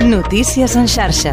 Notícies en xarxa.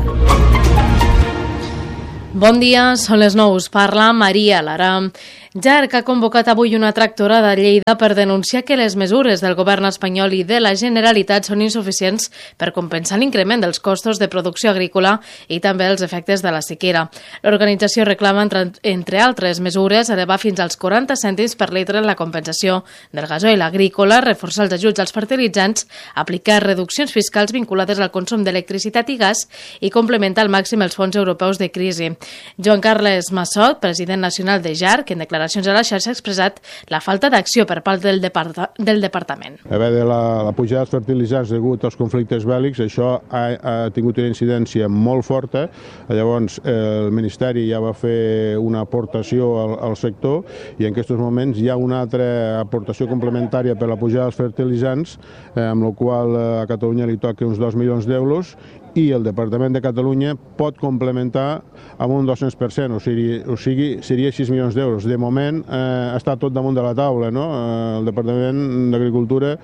Bon dia, són les 9. Us parla Maria Lara. JARC ha convocat avui una tractorada a Lleida per denunciar que les mesures del govern espanyol i de la Generalitat són insuficients per compensar l'increment dels costos de producció agrícola i també els efectes de la sequera. L'organització reclama, entre altres mesures, elevar fins als 40 cèntims per litre la compensació del gasoil agrícola, reforçar els ajuts als fertilitzants, aplicar reduccions fiscals vinculades al consum d'electricitat i gas i complementar al màxim els fons europeus de crisi. Joan Carles Massot, president nacional de JARC, en declaracions a la xarxa ha expressat la falta d'acció per part del departament. A veure, de la pujada dels fertilitzants degut als conflictes bèl·lics, això ha tingut una incidència molt forta. Llavors, el Ministeri ja va fer una aportació al sector i en aquests moments hi ha una altra aportació complementària per la pujada dels fertilitzants, amb la qual a Catalunya li toca uns 2 milions d'euros i el Departament de Catalunya pot complementar amb un 200%, o sigui, seria 6 milions d'euros. De moment està tot damunt de la taula, no? El Departament d'Agricultura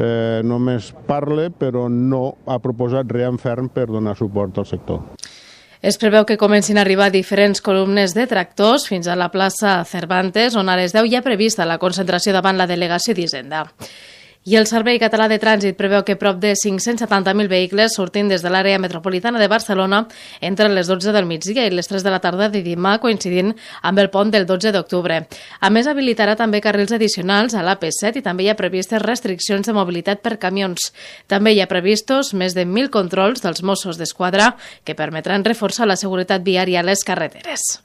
només parla, però no ha proposat res en ferm per donar suport al sector. Es preveu que comencin a arribar diferents columnes de tractors fins a la plaça Cervantes, on a les 10 ja prevista la concentració davant la delegació d'Hisenda. I el Servei Català de Trànsit preveu que prop de 570.000 vehicles surtin des de l'àrea metropolitana de Barcelona entre les 12 del migdia i les 3 de la tarda de demà, coincidint amb el pont del 12 d'octubre. A més, habilitarà també carrils addicionals a l'AP7 i també hi ha previstes restriccions de mobilitat per camions. També hi ha previstos més de 1.000 controls dels Mossos d'Esquadra que permetran reforçar la seguretat viària a les carreteres.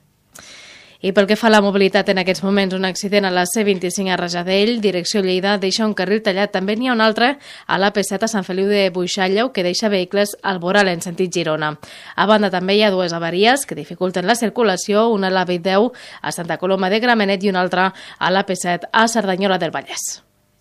I pel que fa a la mobilitat, en aquests moments, un accident a la C25 a Rajadell, direcció Lleida, deixa un carril tallat. També n'hi ha un altre a l'AP7 a Sant Feliu de Buixalleu, que deixa vehicles al voral en sentit Girona. A banda, també hi ha dues avaries que dificulten la circulació, una a l'AV10 a Santa Coloma de Gramenet i una altra a l'AP7 a Cerdanyola del Vallès.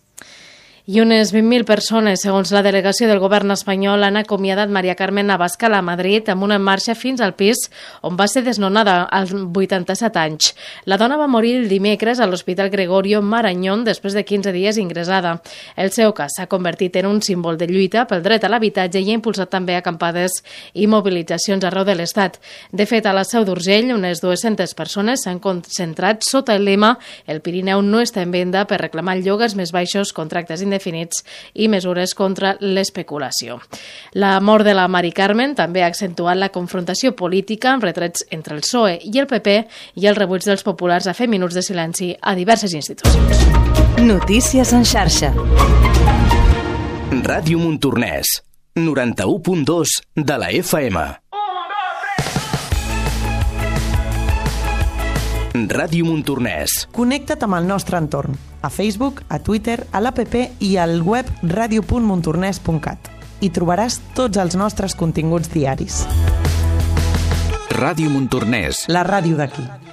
I unes 20.000 persones, segons la delegació del govern espanyol, han acomiadat Maria Carmen Abascal a Madrid amb una marxa fins al pis on va ser desnonada als 87 anys. La dona va morir el dimecres a l'Hospital Gregorio Marañón després de 15 dies ingressada. El seu cas s'ha convertit en un símbol de lluita pel dret a l'habitatge i ha impulsat també acampades i mobilitzacions arreu de l'Estat. De fet, a la Seu d'Urgell, unes 200 persones s'han concentrat sota el lema «El Pirineu no està en venda» per reclamar lloguers més baixos, contractes indefinits i mesures contra l'especulació. La mort de la Mari Carmen també ha accentuat la confrontació política amb retrets entre el PSOE i el PP i el rebuig dels populars a fer minuts de silenci a diverses institucions. Notícies en xarxa. Ràdio Montornès, 91.2 de la FM. Ràdio Montornès. Connecta't amb el nostre entorn, a Facebook, a Twitter, a l'APP i al web radio.montornès.cat. Hi trobaràs tots els nostres continguts diaris. Ràdio Montornès. La ràdio d'aquí.